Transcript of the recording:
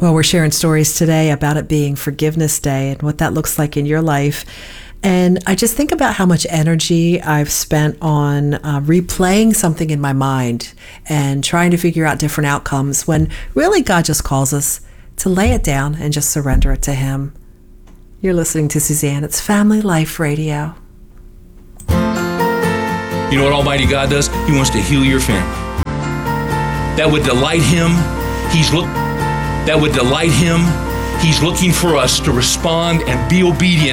Well, we're sharing stories today about it being Forgiveness Day and what that looks like in your life. And I just think about how much energy I've spent on replaying something in my mind and trying to figure out different outcomes when really God just calls us to lay it down and just surrender it to Him. You're listening to Suzanne. It's Family Life Radio. You know what Almighty God does? He wants to heal your family. That would delight Him. That would delight Him. He's looking for us to respond and be obedient